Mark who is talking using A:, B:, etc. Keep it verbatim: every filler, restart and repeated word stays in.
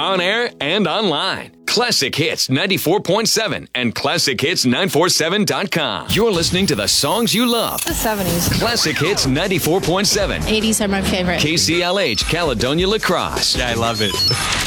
A: on air and online. Classic Hits ninety-four point seven and classic hits nine four seven dot com. You're listening to the songs you love.
B: The seventies.
A: Classic Hits ninety-four point seven.
B: eighties are my favorite.
A: K C L H, Caledonia La Crosse.
C: Yeah, I love it.